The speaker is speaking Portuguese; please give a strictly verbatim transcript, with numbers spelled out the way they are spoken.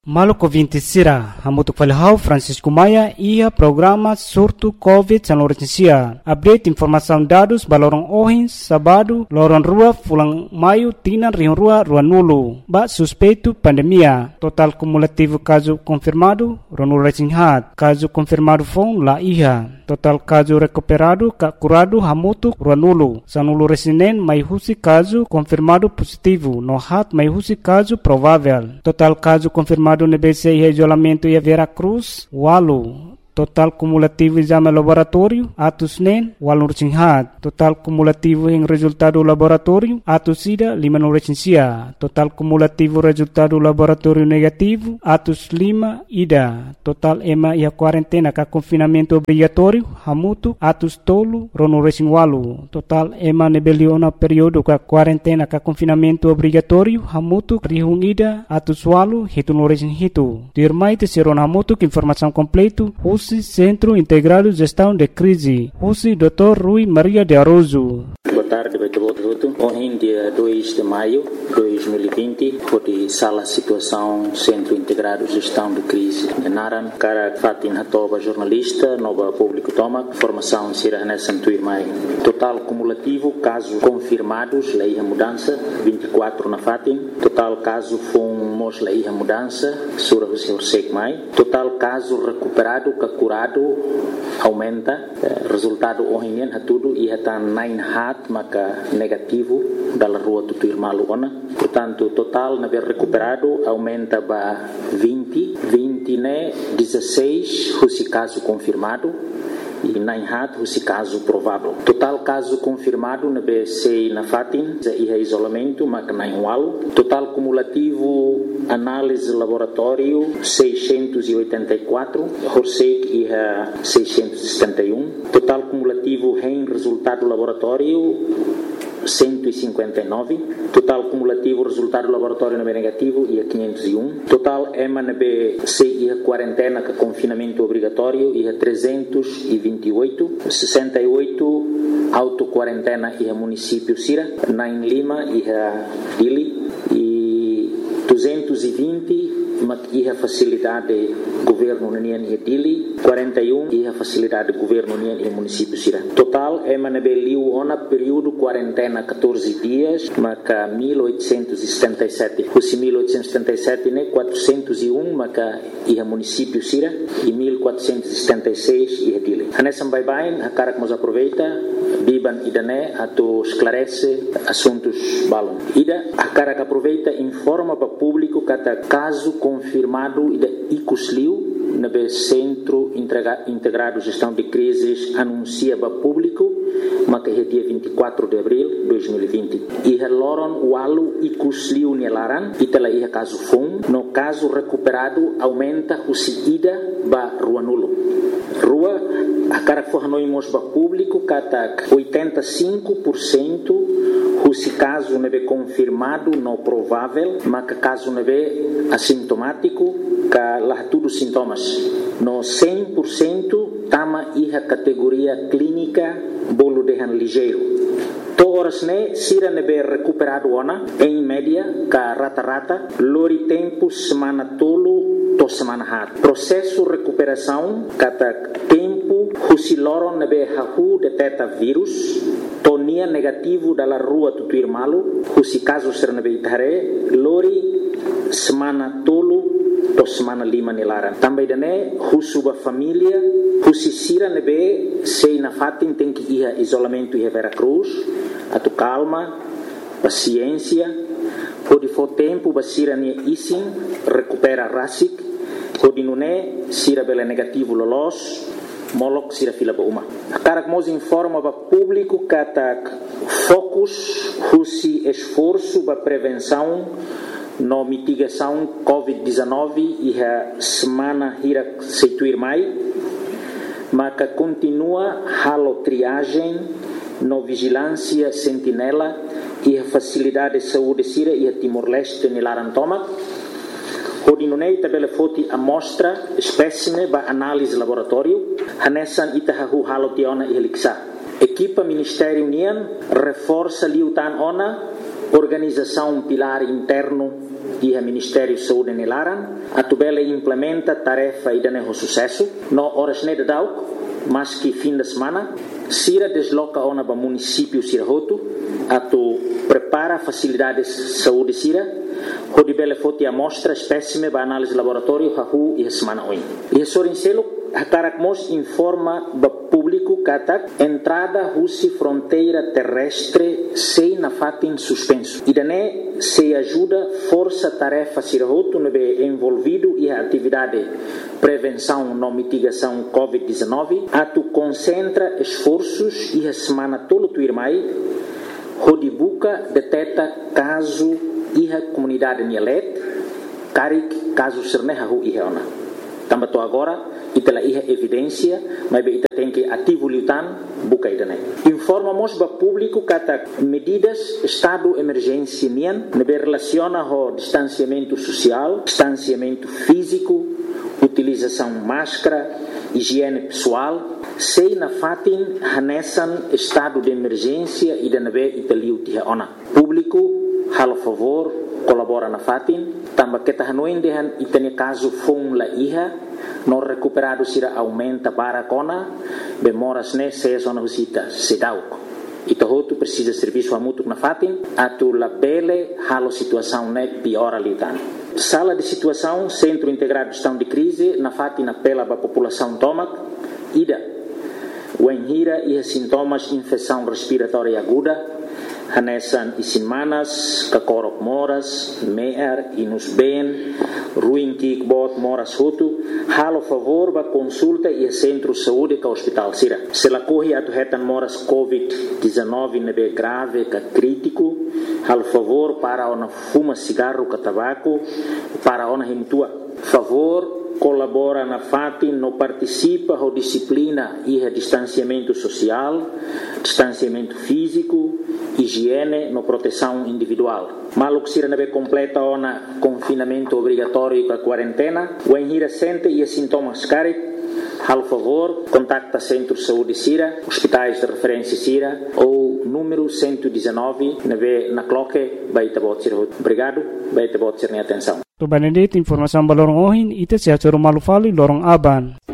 Maluco vinte sira, hamutuk falhau Francisco Maia ia programa surto Covid san Lorensia. Update informação dados balorong ohin sabado lorong rua fulang maio tina rion rua rua nulu. Ba suspeito pandemia. Total cumulativo caso confirmado ronu resinhat. Caso confirmado fong la iha. Total caso recuperado ka curado hamutuk rua nulu. Sanulu resinen mai husi caso confirmado positivo. No hat mai husi caso provável. Total caso confirmado no B C I isolamento e a Veracruz, Walu. Total cumulativo exame laboratório, atos nen, walu recinghat. Total cumulativo em resultado laboratório, atos ida, lima no recensia. Total cumulativo resultado laboratório negativo, atos lima, ida. Total ema e a quarentena ka confinamento obrigatório, hamutu, atos tolo, rono recing walu. Total ema nebeliona período ka quarentena ka confinamento obrigatório, hamutu, rihung ida, atos walu, hitu no recing hitu. Dirmai te seron hamutu, informação completo, Centro Integrado de Gestão de Crise, U C I doutor Rui Maria de Aroso. Boa tarde, Beto. Ontem, dia dois de maio de dois mil e vinte, foi sala situação Centro Integrado de Gestão de Crise de Naran, cara Fatin Hatoba, jornalista, nova público toma, formação Sira Nessa Tuirmai. Total cumulativo, casos confirmados, lei a mudança, vinte e quatro na Fatin. Total caso fomos lei a mudança, Sura Hussein Mai. Total caso recuperado, curado, aumenta. Resultado ontem é tudo e está nine hat, maka negativo da rua do Tuirmalu ona. Portanto, total na ver recuperado aumenta para vinte, vinte né, dezesseis, esse caso confirmado e nine hat, esse caso provável. Total caso confirmado na B C na Fatin, e é isolamento, mas nine walo. Total cumulativo análise laboratório seiscentos e oitenta e quatro, Horsek e é seiscentos e setenta e um. Total cumulativo em resultado laboratório cento e cinquenta e nove. Total cumulativo resultado laboratório na B negativo e é quinhentos e um. Total E M A na B C e a quarentena com confinamento obrigatório e é trezentos e vinte e oito. sessenta e oito auto-quarentena e é município Sira. nove Lima e é Dili. E duzentos e vinte e a facilidade governo União e Dili, quarenta e um e a facilidade governo União e município Sira. Total é manabeliu ona período quarentena catorze dias, maca mil oitocentos e setenta e sete. Os mil oitocentos e setenta e sete né quatrocentos e um maca e a município Sira e mil quatrocentos e setenta e seis e a Dili. Anessa bye bye, a cara que nos aproveita, biban idané ato esclarece assuntos balon. Ida a cara que aproveita informa para público cada caso confirmado da Icusliu na B Centro Integrado de Gestão de Crises anuncia para público mas é dia vinte e quatro de abril de dois mil e vinte. E loron walu Icusliu nelaran e tela ia caso fum no caso recuperado aumenta o seguida ba rua nulo. Rua a cara que for noimos para público kata oitenta e cinco por cento se caso não é confirmado, não provável, mas que caso não é assintomático, que lá tudo sintomas. No cem por cento, tama a categoria clínica, bolo de han ligeiro. Todas né, sira não é recuperado ona, em média, que rata-rata, lori tempo semana tolo, to semana hat. Processo recuperação, kata tempo, se loron não é hahu detecta vírus, tonia negativo dalla rua do Tuirmalu, se caso ser na beitare, lori semana tolo to semana lima nelara. Também dane, husuba família, se sira nebe sei na Fatin tem que ir a isolamento e a Veracruz, a tu calma, paciência, pode for tempo basira ne isin recupera rasik, pode nune sira bela negativo lolos. Molok sira fila ba uma. Cara que nos informa para público que ataque focus, husi esforço para prevenção no mitigação covid dezenove e a semana hira seituir mai, mas que continua halo triagem no vigilância sentinela e a facilidade de saúde sira e a Timor-Leste nilarantoma. Hodinunei tabela foti amostra espécime ba análise laboratório hanesan itahahu halotiona e heliksa. Equipa Ministério União reforça liutan ona organização pilar interno e o Ministério da Saúde nelaran, a tubela implementa tarefa e dá sucesso, no horas neda dauk, mas que fim de semana, Sira desloca ona para município Sirahoto, a tu prepara facilidades de saúde Sira, onde bela foto amostra espécime para análise laboratório hahu e a semana oin. E a Sorincelo, a Caracmos informa para público que entrada russa fronteira terrestre sem na fatin suspenso. E daí se ajuda força tarefa Sirahoto no be envolvido e a atividade prevenção não mitigação covid dezenove, a tu concentra esforços e a semana todo tu irmai, onde buca detecta caso e a comunidade Nielet, carik caso sernehahu e reona. Também tô agora e tela iha evidência, mas ita tem que ativo lutan buka idane. Informamos para público que medidas estado emergência nian nebe relaciona ho distanciamento social, distanciamento físico, utilização máscara, higiene pessoal, sei na fatin hanesan estado de emergência e nebe italiu tiha ona. Público halo favor colabora na fatin, também que tahanoin dehan itane caso fong la iha no recuperado sira aumenta para cona bemoras ne se zona visita sedauk ito hotu precisa serviço amutuk na fatin atu la bele halo situação ne piora litan sala de situação centro integrado de gestão de crise na fatin apela para população tomac ida wenhira e sintomas infecção respiratória aguda hanesan isinmanas, kakorok moras, meer, inus ben, ruim kikbot moras hutu, halo favor ba consulta e centro saúde ka hospital sira. Se la corre atu hetan moras covid dezenove nebe grave ka crítico, halo favor para ona fuma cigarro ka tabaco, para ona himtua. Favor colabora na fatin, no participa ho disciplina e distanciamento social, distanciamento físico, higiene, no proteção individual. Maluk sira nebe completa ona confinamento obrigatório com a quarentena, o enhira sente e sintomas carik, hal favor, contacta Centro de Saúde Sira, hospitais de referência Sira ou número cento e dezenove, nebe na cloque, baita bot sira. Obrigado, baita bot sira atenção. To Benedict informação balorong ohin ite sia choro malufali lorong aban.